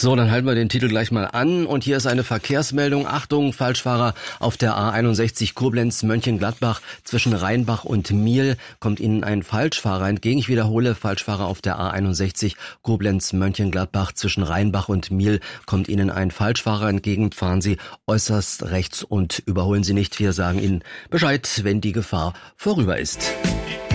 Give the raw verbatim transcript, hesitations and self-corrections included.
So, dann halten wir den Titel gleich mal an. Und hier ist eine Verkehrsmeldung. Achtung, Falschfahrer auf der A einundsechzig Koblenz-Mönchengladbach. Zwischen Rheinbach und Miel kommt Ihnen ein Falschfahrer entgegen. Ich wiederhole, Falschfahrer auf der A einundsechzig Koblenz-Mönchengladbach. Zwischen Rheinbach und Miel kommt Ihnen ein Falschfahrer entgegen. Fahren Sie äußerst rechts und überholen Sie nicht. Wir sagen Ihnen Bescheid, wenn die Gefahr vorüber ist.